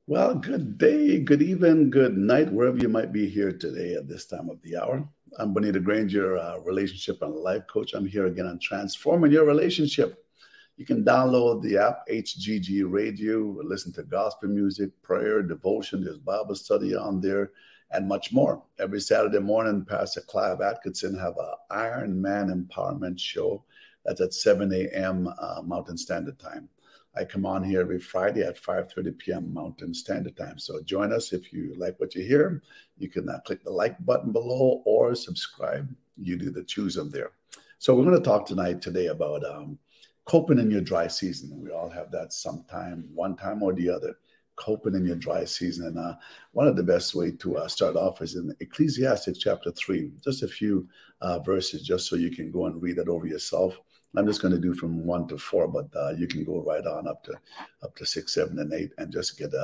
Well, good day, good evening, good night, wherever you might be here today at this time of the hour. I'm Bonita Granger, relationship and life coach. I'm here again on transforming your relationship. You can download the app HGG Radio, listen to gospel music, prayer, devotion. There's Bible study on there, and much more. Every Saturday morning, Pastor Clive Atkinson have a Iron Man Empowerment Show. That's at 7 a.m. Mountain Standard Time. I come on here every Friday at 5:30 p.m. Mountain Standard Time. So join us if you like what you hear. You can click the like button below or subscribe. You do the choosing there. So we're going to talk today about coping in your dry season. We all have that sometime, one time or the other, coping in your dry season. And one of the best way to start off is in Ecclesiastes chapter 3, just a few verses, just so you can go and read it over yourself. I'm just going to do from 1 to 4, but you can go right on up to 6, 7, and 8, and just get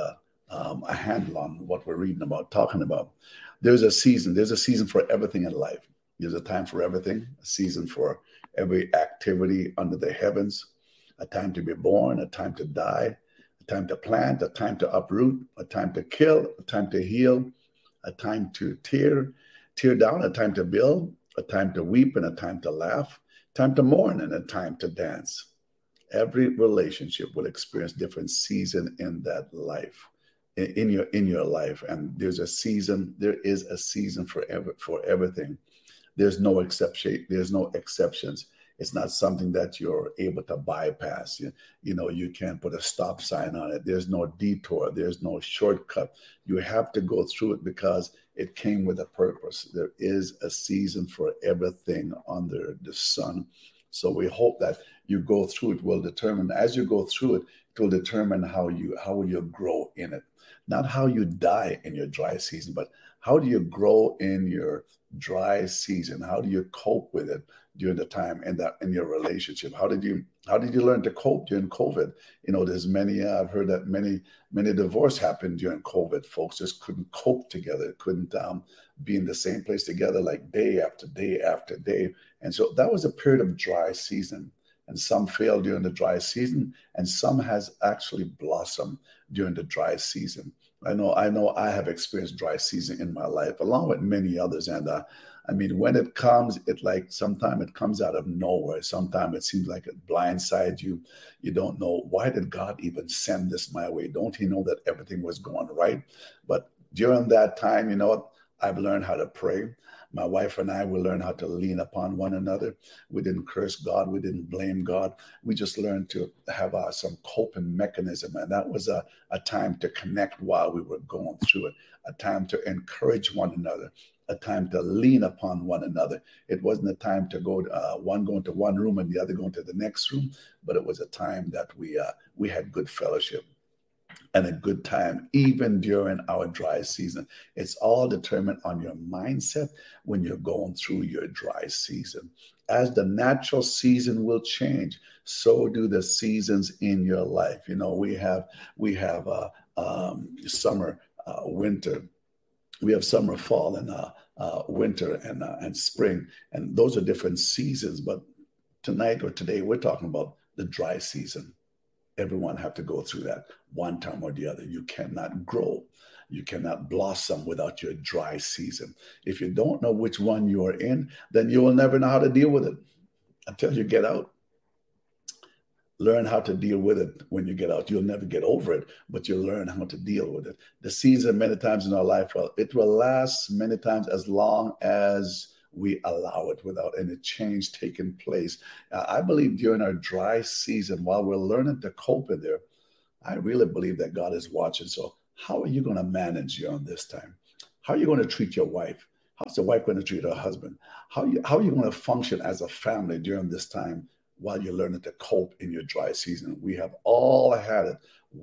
a handle on what we're reading about, talking about. There's a season. There's a season for everything in life. There's a time for everything. A season for every activity under the heavens. A time to be born. A time to die. A time to plant. A time to uproot. A time to kill. A time to heal. A time to tear down. A time to build. A time to weep and a time to laugh. Time to mourn and a time to dance. Every relationship will experience different season in that life, in your life. And there's a season. There is a season for everything. There's no exception. There's no exceptions. It's not something that you're able to bypass. You can't put a stop sign on it. There's no detour. There's no shortcut. You have to go through it because it came with a purpose. There is a season for everything under the sun. So we hope that you go through it will determine, as you go through it, it will determine how you grow in it. Not how you die in your dry season, but how do you grow in your dry season? How do you cope with it during the time in your relationship? How did you learn to cope during COVID? There's I've heard that many divorce happened during COVID. Folks just couldn't cope together, couldn't be in the same place together like day after day after day. And so that was a period of dry season. And some failed during the dry season, and some has actually blossomed during the dry season. I know I have experienced dry season in my life, along with many others. And when it comes, sometimes it comes out of nowhere. Sometimes it seems like it blindsides you. You don't know, why did God even send this my way? Don't he know that everything was going right? But during that time, I've learned how to pray. My wife and I will learn how to lean upon one another. We didn't curse God. We didn't blame God. We just learned to have some coping mechanism. And that was a time to connect while we were going through it, a time to encourage one another, a time to lean upon one another. It wasn't a time to go one going to one room and the other going to the next room, but it was a time that we had good fellowship and a good time, even during our dry season. It's all determined on your mindset when you're going through your dry season. As the natural season will change, so do the seasons in your life. We have summer, winter. We have summer, fall, and winter, and spring, and those are different seasons. But tonight or today, we're talking about the dry season. Everyone have to go through that one time or the other. You cannot grow. You cannot blossom without your dry season. If you don't know which one you are in, then you will never know how to deal with it until you get out. Learn how to deal with it when you get out. You'll never get over it, but you'll learn how to deal with it. The season many times in our life, well, it will last many times as long as we allow it without any change taking place. I believe during our dry season, while we're learning to cope with it, I really believe that God is watching. So how are you going to manage during this time? How are you going to treat your wife? How's the wife going to treat her husband? How are you going to function as a family during this time while you're learning to cope in your dry season? We have all had it